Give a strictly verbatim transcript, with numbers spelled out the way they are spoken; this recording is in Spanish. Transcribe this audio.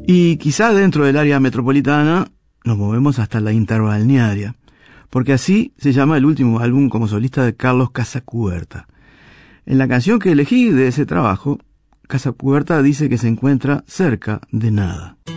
Y quizá dentro del área metropolitana nos movemos hasta la interbalnearia, porque así se llama el último álbum como solista de Carlos Casacuberta. En la canción que elegí de ese trabajo, Casacuberta dice que se encuentra cerca de nada.